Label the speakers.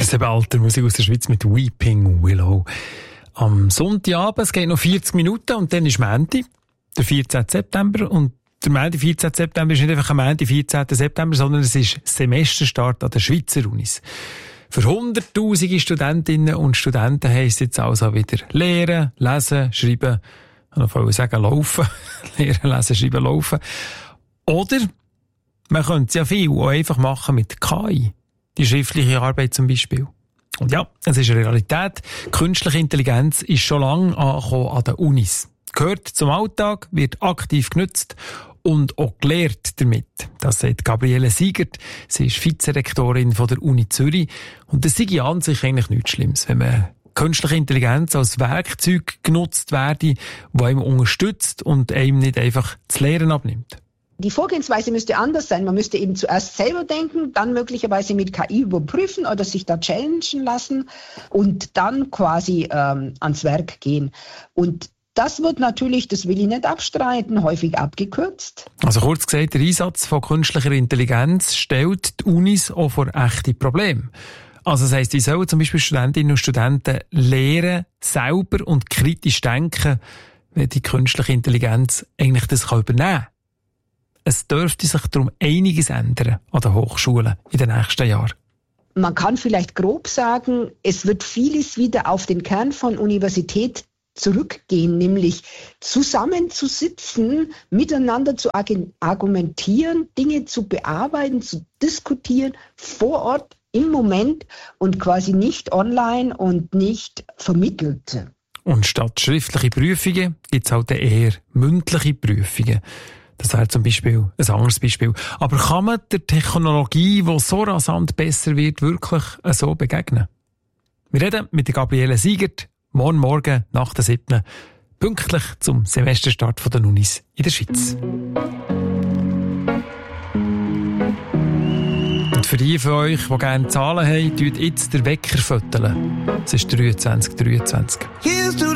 Speaker 1: Das ist eben alte Musik aus der Schweiz mit Weeping Willow. Am Sonntagabend, es geht noch 40 Minuten und dann ist Montag, der 14. September. Und der Montag, 14. September ist nicht einfach ein Montag, 14. September, sondern es ist Semesterstart an den Schweizer Unis. Für hunderttausende Studentinnen und Studenten heisst jetzt also wieder lernen, lesen, schreiben, ich wollte sagen laufen, lernen, lesen, schreiben, laufen. Oder man könnte es ja viel auch einfach machen mit KI. Die schriftliche Arbeit zum Beispiel. Und ja, es ist eine Realität. Künstliche Intelligenz ist schon lange angekommen an den Unis. Gehört zum Alltag, wird aktiv genutzt und auch gelehrt damit. Das sagt Gabriele Siegert. Sie ist Vizerektorin von der Uni Zürich. Und das sei an sich eigentlich nichts Schlimmes, wenn man künstliche Intelligenz als Werkzeug genutzt werde, das einem unterstützt und einem nicht einfach das Lehren abnimmt.
Speaker 2: Die Vorgehensweise müsste anders sein. Man müsste eben zuerst selber denken, dann möglicherweise mit KI überprüfen oder sich da challengen lassen und dann quasi ans Werk gehen. Und das wird natürlich, das will ich nicht abstreiten, häufig abgekürzt.
Speaker 1: Also kurz gesagt, der Einsatz von künstlicher Intelligenz stellt die Unis auch vor echte Probleme. Also das heisst, wie sollen zum Beispiel Studentinnen und Studenten lernen, selber und kritisch denken, wenn die künstliche Intelligenz eigentlich das übernehmen kann? Es dürfte sich darum einiges ändern an den Hochschulen in den nächsten Jahren.
Speaker 2: Man kann vielleicht grob sagen, es wird vieles wieder auf den Kern von Universität zurückgehen, nämlich zusammenzusitzen, miteinander zu argumentieren, Dinge zu bearbeiten, zu diskutieren, vor Ort, im Moment und quasi nicht online und nicht vermittelt. Und
Speaker 1: statt schriftliche Prüfungen gibt es halt eher mündliche Prüfungen. Das wäre zum Beispiel ein anderes Beispiel. Aber kann man der Technologie, die so rasant besser wird, wirklich so begegnen? Wir reden mit der Gabriele Siegert morgen nach der 7. pünktlich zum Semesterstart der Unis in der Schweiz. Und für die von euch, die gerne Zahlen haben, tut jetzt der Wecker föteln. Es ist 23:23.